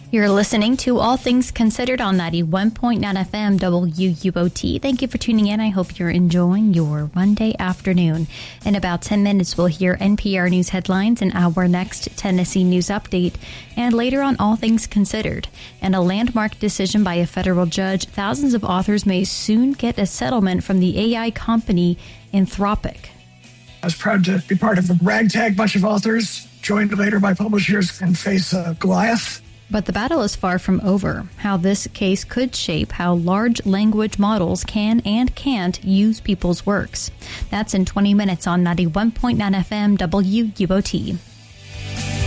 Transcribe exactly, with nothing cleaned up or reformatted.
You're listening to All Things Considered on ninety-one point nine F M W U O T. Thank you for tuning in. I hope you're enjoying your Monday afternoon. In about ten minutes, we'll hear N P R News headlines in our next Tennessee News Update, and later on All Things Considered. In a landmark decision by a federal judge, thousands of authors may soon get a settlement from the A I company Anthropic. I was proud to be part of a ragtag bunch of authors, joined later by publishers, and face uh, Goliath. But the battle is far from over. How this case could shape how large language models can and can't use people's works. That's in twenty minutes on ninety-one point nine F M W U O T.